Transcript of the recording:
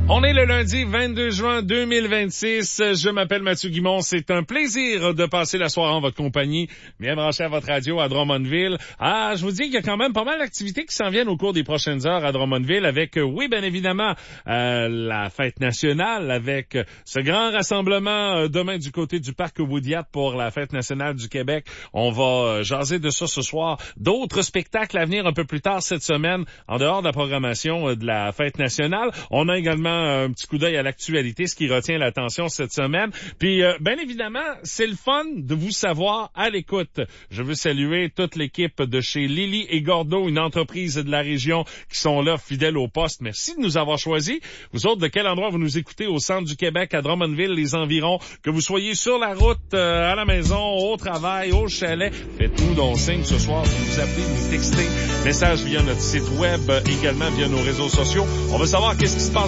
On est le lundi 22 juin 2026. Je m'appelle Mathieu Guimond. C'est un plaisir de passer la soirée en votre compagnie. Bien branché à votre radio à Drummondville. Je vous dis qu'il y a quand même pas mal d'activités qui s'en viennent au cours des prochaines heures à Drummondville avec, oui, bien évidemment, la fête nationale avec ce grand rassemblement demain du côté du parc Woudiat pour la fête nationale du Québec. On va jaser de ça ce soir. D'autres spectacles à venir un peu plus tard cette semaine en dehors de la programmation de la fête nationale. On a également un petit coup d'œil à l'actualité, ce qui retient l'attention cette semaine. Puis, bien évidemment, c'est le fun de vous savoir à l'écoute. Je veux saluer toute l'équipe de chez Lily et Gordeau, une entreprise de la région qui sont là, fidèles au poste. Merci de nous avoir choisis. Vous autres, de quel endroit vous nous écoutez? Au centre du Québec, à Drummondville, les environs. Que vous soyez sur la route, à la maison, au travail, au chalet. Faites-nous donc signe ce soir. Vous nous appelez, vous nous textez. Message via notre site web, également via nos réseaux sociaux. On veut savoir qu'est-ce qui se passe